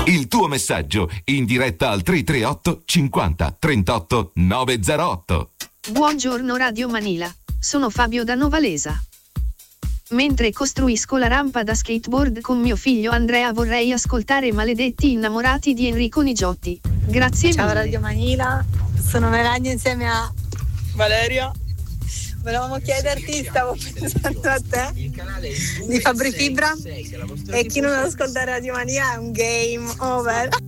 Il tuo messaggio in diretta al 338 50 38 908. Buongiorno Radio Manila, sono Fabio da Novalesa. Mentre costruisco la rampa da skateboard con mio figlio Andrea vorrei ascoltare Maledetti innamorati di Enrico Nigiotti. Grazie Ciao mille. Radio Manila, sono Melania insieme a Valeria. Volevamo chiederti, stavo pensando a te, di Fabri Fibra, e chi non ascolta Radio Manila è un game over.